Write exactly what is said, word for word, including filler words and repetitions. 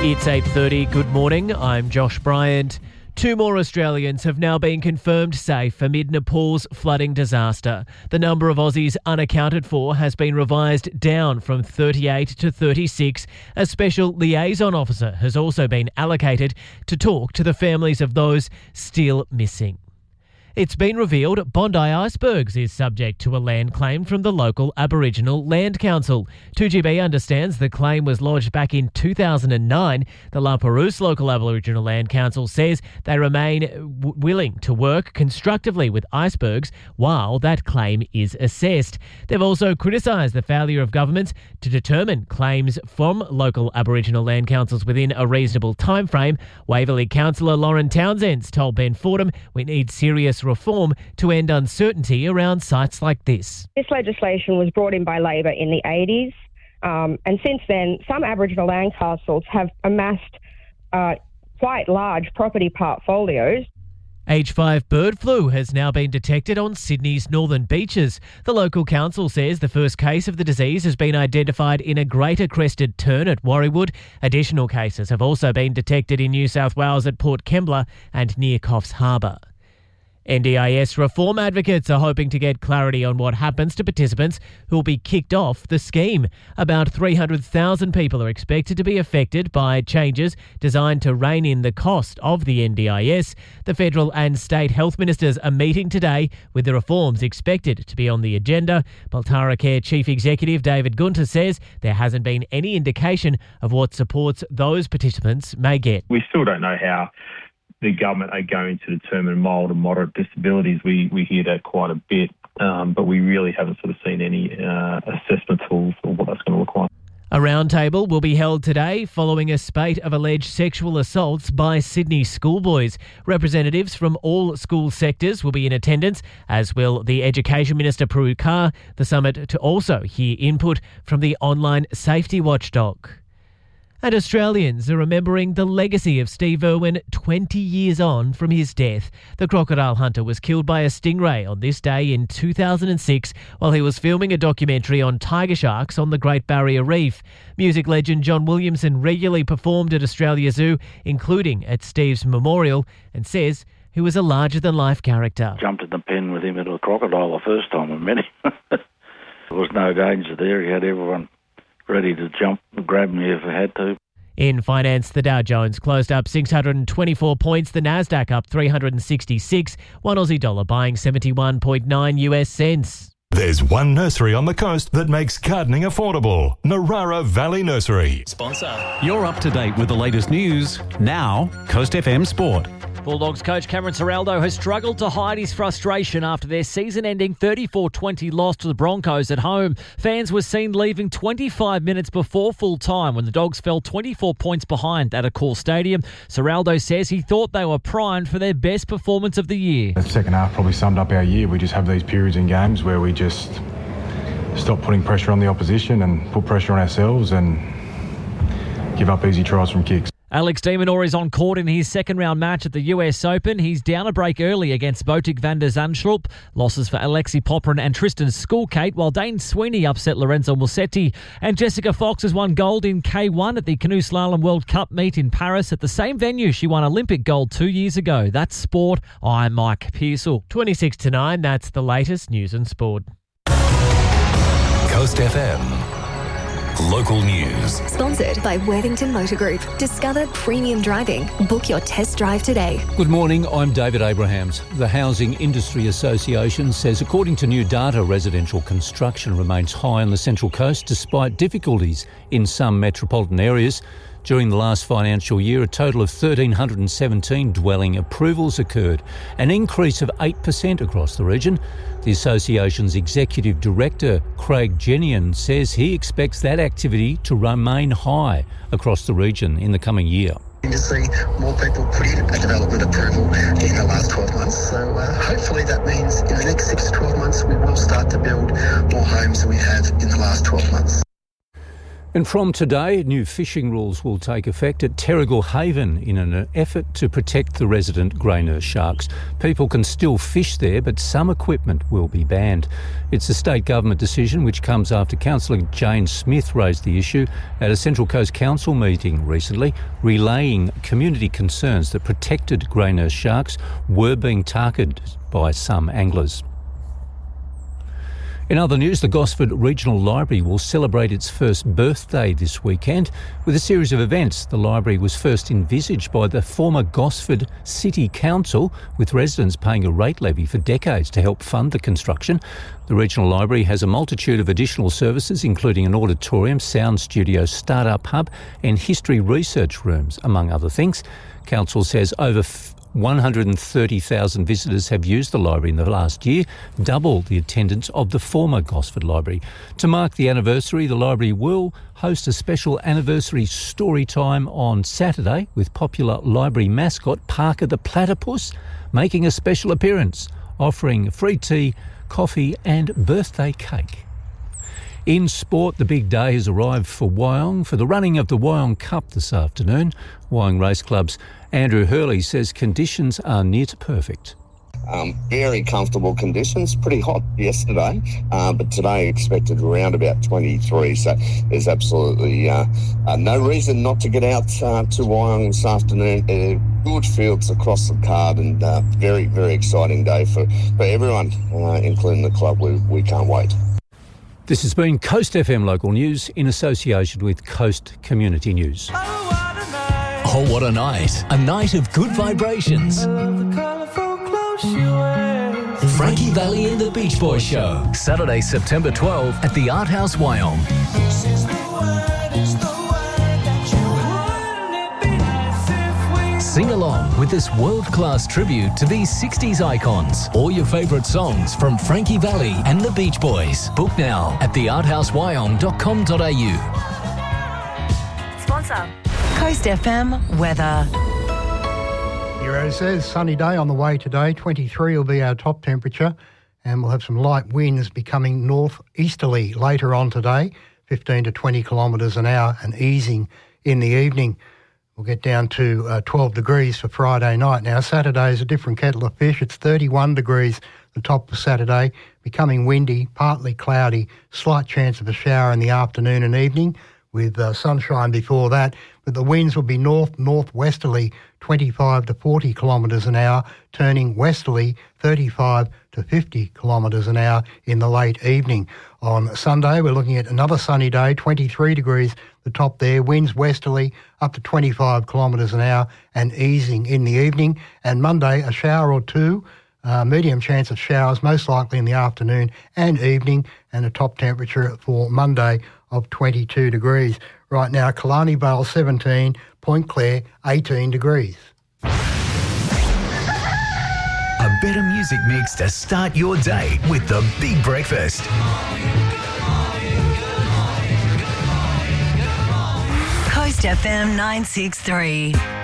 It's eight thirty. Good morning. I'm Josh Bryant. Two more Australians have now been confirmed safe amid Nepal's flooding disaster. The number of Aussies unaccounted for has been revised down from thirty-eight to thirty-six. A special liaison officer has also been allocated to talk to the families of those still missing. It's been revealed Bondi Icebergs is subject to a land claim from the local Aboriginal Land Council. two G B understands the claim was lodged back in two thousand nine. The La Perouse local Aboriginal Land Council says they remain w- willing to work constructively with icebergs while that claim is assessed. They've also criticised the failure of governments to determine claims from local Aboriginal Land Councils within a reasonable timeframe. Waverley Councillor Lauren Townsend's told Ben Fordham we need serious reform to end uncertainty around sites like this. This legislation was brought in by Labor in the eighties, um, and since then some Aboriginal land councils have amassed uh, quite large property portfolios. H five bird flu has now been detected on Sydney's northern beaches. The local council says the first case of the disease has been identified in a greater crested tern at Warriewood. Additional cases have also been detected in New South Wales at Port Kembla and near Coffs Harbour. N D I S reform advocates are hoping to get clarity on what happens to participants who will be kicked off the scheme. About three hundred thousand people are expected to be affected by changes designed to rein in the cost of the N D I S. The federal and state health ministers are meeting today with the reforms expected to be on the agenda. Baltara Care Chief Executive David Gunter says there hasn't been any indication of what supports those participants may get. We still don't know how the government are going to determine mild and moderate disabilities. We we hear that quite a bit, um, but we really haven't sort of seen any uh, assessment tools for what that's going to look like. A roundtable will be held today following a spate of alleged sexual assaults by Sydney schoolboys. Representatives from all school sectors will be in attendance, as will the Education Minister Prue Carr. The summit to also hear input from the online safety watchdog. And Australians are remembering the legacy of Steve Irwin twenty years on from his death. The crocodile hunter was killed by a stingray on this day in two thousand six while he was filming a documentary on tiger sharks on the Great Barrier Reef. Music legend John Williamson regularly performed at Australia Zoo, including at Steve's memorial, and says he was a larger-than-life character. Jumped in the pen with him into a crocodile the first time I met him. There was no danger there. He had everyone ready to jump and grab me if I had to. In finance, the Dow Jones closed up six hundred twenty-four points, the Nasdaq up three hundred sixty-six, one Aussie dollar buying seventy-one point nine U S cents. There's one nursery on the coast that makes gardening affordable. Narara Valley Nursery. Sponsor. You're up to date with the latest news. Now, Coast F M Sport. Bulldogs coach Cameron Ciraldo has struggled to hide his frustration after their season-ending thirty-four twenty loss to the Broncos at home. Fans were seen leaving twenty-five minutes before full-time when the Dogs fell twenty-four points behind at Accor Stadium. Ciraldo says he thought they were primed for their best performance of the year. The second half probably summed up our year. We just have these periods in games where we just stop putting pressure on the opposition and put pressure on ourselves and give up easy tries from kicks. Alex de Minaur is on court in his second-round match at the U S Open. He's down a break early against Botic van der Zandschulp. Losses for Alexei Popyrin and Tristan Skulkate, while Dane Sweeney upset Lorenzo Musetti. And Jessica Fox has won gold in K one at the Canoe Slalom World Cup meet in Paris. At the same venue, she won Olympic gold two years ago. That's sport. I'm Mike Pearsall. twenty-six to nine, that's the latest news and sport. Coast F M. Local news. Sponsored by Worthington Motor Group. Discover premium driving. Book your test drive today. Good morning, I'm David Abrahams. The Housing Industry Association says according to new data, residential construction remains high on the Central Coast despite difficulties in some metropolitan areas. During the last financial year, a total of one thousand three hundred seventeen dwelling approvals occurred, an increase of eight percent across the region. The association's executive director, Craig Genian, says he expects that activity to remain high across the region in the coming year. To see more people put in a development approval in the last twelve months. So uh, hopefully that means in the next six to twelve months we will start to build more homes than we have in the last twelve months. And from today, new fishing rules will take effect at Terrigal Haven in an effort to protect the resident grey nurse sharks. People can still fish there, but some equipment will be banned. It's a state government decision which comes after Councillor Jane Smith raised the issue at a Central Coast Council meeting recently, relaying community concerns that protected grey nurse sharks were being targeted by some anglers. In other news, the Gosford Regional Library will celebrate its first birthday this weekend with a series of events. The library was first envisaged by the former Gosford City Council, with residents paying a rate levy for decades to help fund the construction. The Regional Library has a multitude of additional services, including an auditorium, sound studio, start-up hub and history research rooms, among other things. Council says over one hundred thirty thousand visitors have used the library in the last year, double the attendance of the former Gosford Library. To mark the anniversary, the library will host a special anniversary story time on Saturday with popular library mascot Parker the Platypus making a special appearance, offering free tea, coffee and birthday cake. In sport, the big day has arrived for Wyong for the running of the Wyong Cup this afternoon. Wyong Race Club's Andrew Hurley says conditions are near to perfect. Um, very comfortable conditions, pretty hot yesterday, uh, but today expected around about twenty-three, so there's absolutely uh, uh, no reason not to get out uh, to Wyong this afternoon. Uh, good fields across the card and uh, very, very exciting day for, for everyone, uh, including the club. We, we can't wait. This has been Coast F M Local News in association with Coast Community News. Oh, what a night. A night of good vibrations. Frankie Valli and the Beach Boys Show. Saturday, September twelfth at the Art House, Wyong. Sing along with this world-class tribute to these sixties icons. All your favourite songs from Frankie Valli and the Beach Boys. Book now at the art house wyong dot com dot a u. Sponsor. Coast F M weather. Hero says sunny day on the way today. twenty-three will be our top temperature, and we'll have some light winds becoming northeasterly later on today, fifteen to twenty kilometres an hour, and easing in the evening. We'll get down to uh, twelve degrees for Friday night. Now, Saturday is a different kettle of fish. It's thirty-one degrees the top of Saturday, becoming windy, partly cloudy, slight chance of a shower in the afternoon and evening, with uh, sunshine before that. But the winds will be north-northwesterly, twenty-five to forty kilometres an hour, turning westerly, thirty-five to fifty kilometres an hour in the late evening. On Sunday, we're looking at another sunny day, twenty-three degrees the top there, winds westerly up to twenty-five kilometres an hour and easing in the evening. And Monday, a shower or two, uh, medium chance of showers, most likely in the afternoon and evening, and a top temperature for Monday of twenty-two degrees. Right now, Killarney Vale seventeen, Point Clare eighteen degrees. A better music mix to start your day with the Big Breakfast. Coast F M nine six three.